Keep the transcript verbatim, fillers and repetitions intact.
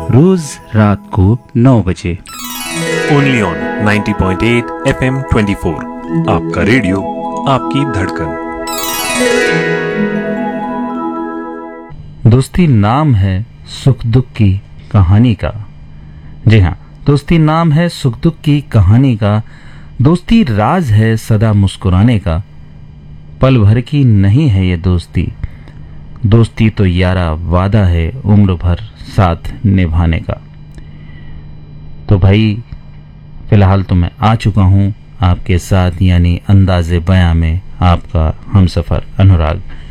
रोज रात को नौ बजे only on ninety point eight F M twenty four. आपका रेडियो, आपकी धड़कन। दोस्ती नाम है सुख दुख की कहानी का। जी हाँ, दोस्ती नाम है सुख दुख की कहानी का। दोस्ती राज है सदा मुस्कुराने का। पल भर की नहीं है ये दोस्ती, दोस्ती तो यारा वादा है उम्र भर साथ निभाने का। तो भाई फिलहाल तो मैं आ चुका हूँ आपके साथ, यानी अंदाज़े बयां में आपका हमसफ़र अनुराग।